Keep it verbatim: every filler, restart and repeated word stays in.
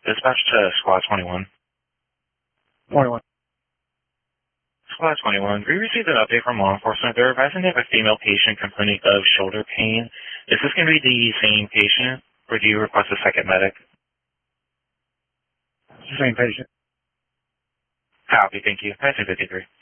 Dispatch to Squad twenty-one. twenty-one. Squad twenty-one, we received an update from law enforcement. They're advising they have a female patient complaining of shoulder pain. Is this going to be the same patient, or do you request a second medic? Same patient. Copy, thank you. I C fifty-three.